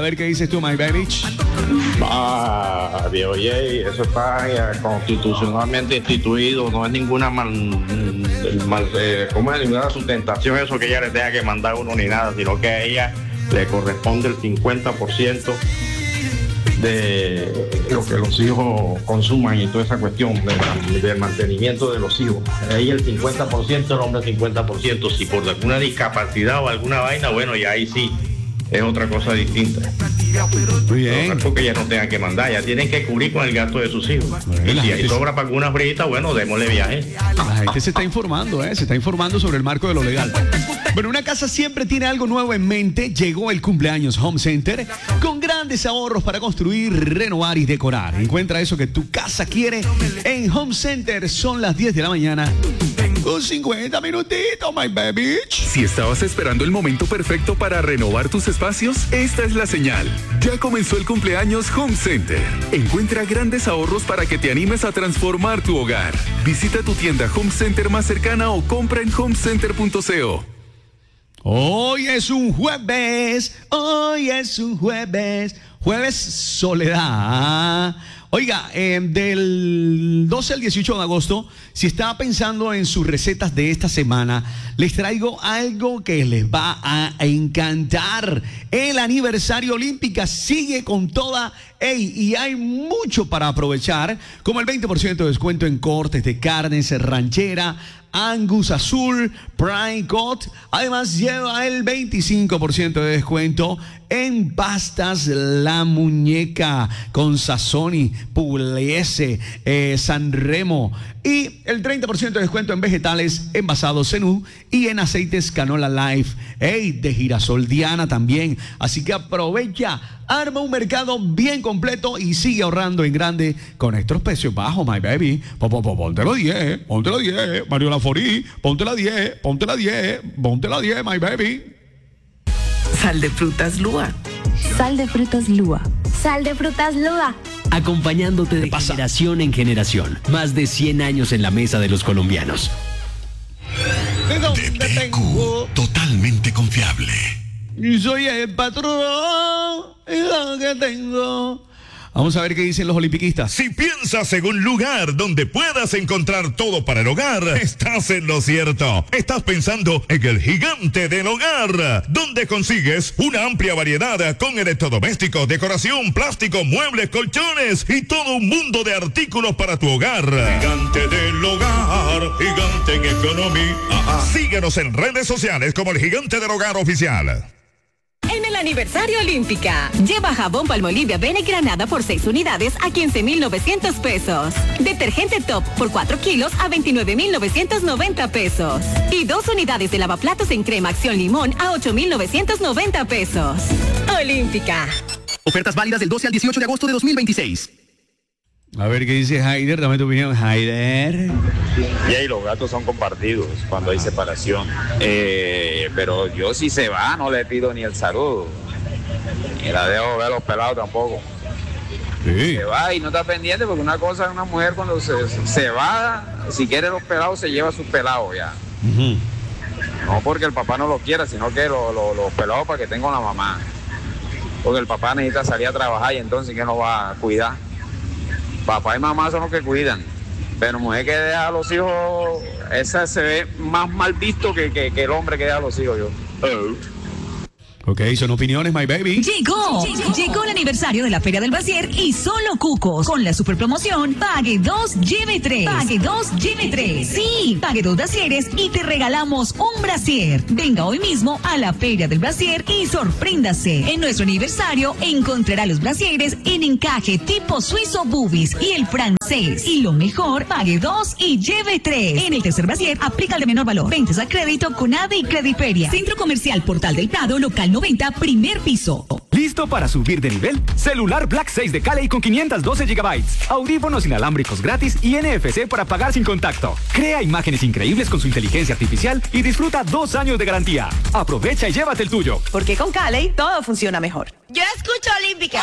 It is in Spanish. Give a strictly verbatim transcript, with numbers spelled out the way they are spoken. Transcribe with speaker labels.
Speaker 1: ver qué dices tú, my baby.
Speaker 2: Ah, viejo Jay, eso está eh, constitucionalmente instituido, no es ninguna mal, mal eh, ¿cómo es? Ninguna sustentación eso que ella le tenga que mandar a uno ni nada, sino que a ella le corresponde el cincuenta por ciento de lo que los hijos consuman y toda esa cuestión de, del mantenimiento de los hijos. Ahí el cincuenta por ciento, el hombre el cincuenta por ciento. Si por alguna discapacidad o alguna vaina, bueno, ya ahí sí es otra cosa distinta.
Speaker 1: Muy bien.
Speaker 2: Porque ella no tenga que mandar, ya tienen que cubrir con el gasto de sus hijos. Bueno, y si hay sobra para alguna frita, bueno, démosle viaje.
Speaker 1: La gente se está informando, ¿eh? Se está informando sobre el marco de lo legal. Bueno, una casa siempre tiene algo nuevo en mente. Llegó el cumpleaños Home Center con grandes ahorros para construir, renovar y decorar. Encuentra eso que tu casa quiere en Home Center. Son las diez de la mañana. Con cincuenta minutitos, my baby.
Speaker 3: Si estabas esperando el momento perfecto para renovar tus espacios, esta es la señal. Ya comenzó el cumpleaños Home Center. Encuentra grandes ahorros para que te animes a transformar tu hogar. Visita tu tienda Home Center más cercana o compra en homecenter punto co.
Speaker 1: Hoy es un jueves, hoy es un jueves, jueves soledad. Oiga, eh, del doce al dieciocho de agosto, si estaba pensando en sus recetas de esta semana, les traigo algo que les va a encantar. El aniversario Olímpica sigue con toda, ey, y hay mucho para aprovechar, como el veinte por ciento de descuento en cortes de carnes ranchera, Angus Azul, Prime Cut. Además lleva el veinticinco por ciento de descuento en pastas La Muñeca con Sazoni, Pugliese, eh, San Remo. Y el treinta por ciento de descuento en vegetales envasados Zenú y en aceites Canola Life. Hey, de girasol Diana también. Así que aprovecha, arma un mercado bien completo y sigue ahorrando en grande con estos precios bajos, my baby. Ponte la diez, ponte la diez, Mario Laforí, ponte la diez, ponte la diez, ponte la diez, my baby.
Speaker 4: Sal de frutas Lua.
Speaker 5: Sal de frutas Lua.
Speaker 6: Sal de frutas Lua.
Speaker 7: Acompañándote de generación en generación. Más de cien años en la mesa de los colombianos.
Speaker 1: ¿De dónde
Speaker 8: D P Q,
Speaker 1: tengo?
Speaker 8: totalmente confiable.
Speaker 1: Y soy el patrón, y lo que tengo. Vamos a ver qué dicen los olimpiquistas.
Speaker 9: Si piensas en un lugar donde puedas encontrar todo para el hogar, estás en lo cierto. Estás pensando en el Gigante del Hogar, donde consigues una amplia variedad con electrodomésticos, decoración, plástico, muebles, colchones y todo un mundo de artículos para tu hogar. Gigante del Hogar, gigante en economía. Síguenos en redes sociales como el Gigante del Hogar Oficial.
Speaker 10: En el aniversario Olímpica, lleva jabón Palmolive Bene Granada por seis unidades a quince mil novecientos pesos. Detergente Top por cuatro kilos a veintinueve mil novecientos noventa pesos. Y dos unidades de lavaplatos en crema Acción Limón a ocho mil novecientos noventa pesos. Olímpica.
Speaker 11: Ofertas válidas del doce al dieciocho de agosto de dos mil veintiséis.
Speaker 1: A ver qué dice Haider, dame tu opinión, Haider.
Speaker 12: Y ahí los gastos son compartidos cuando hay separación. Eh, pero yo si se va no le pido ni el saludo. Ni la dejo ver a los pelados tampoco.
Speaker 1: Sí.
Speaker 12: Se va y no está pendiente porque una cosa es una mujer cuando se, se va, si quiere los pelados se lleva a sus pelados ya. Uh-huh. No porque el papá no lo quiera, sino que los lo, lo pelados para que tenga una mamá. Porque el papá necesita salir a trabajar y entonces ¿quién lo va a cuidar? Papá y mamá son los que cuidan, pero mujer que deja a los hijos, esa se ve más mal visto que, que, que el hombre que deja a los hijos. Yo. Oh.
Speaker 1: Ok, son opiniones, my baby.
Speaker 13: Llegó, llegó, llegó el aniversario de la Feria del Brasier y solo Cucos. Con la super promoción, pague dos, lleve tres. Pague dos, lleve tres. Sí, pague dos brasieres y te regalamos un brasier. Venga hoy mismo a la Feria del Brasier y sorpréndase. En nuestro aniversario encontrará los brasieres en encaje tipo suizo boobies y el francés. Y lo mejor, pague dos y lleve tres. En el tercer brasier, aplica el de menor valor. Ventas a crédito con A D E y Crediferia. Centro Comercial Portal del Prado, local noventa, primer piso.
Speaker 14: ¿Listo para subir de nivel? Celular Black seis de Cali con quinientos doce gigabytes, audífonos inalámbricos gratis y N F C para pagar sin contacto. Crea imágenes increíbles con su inteligencia artificial y disfruta dos años de garantía. Aprovecha y llévate el tuyo.
Speaker 15: Porque con Cali todo funciona mejor.
Speaker 6: Yo escucho Olímpica.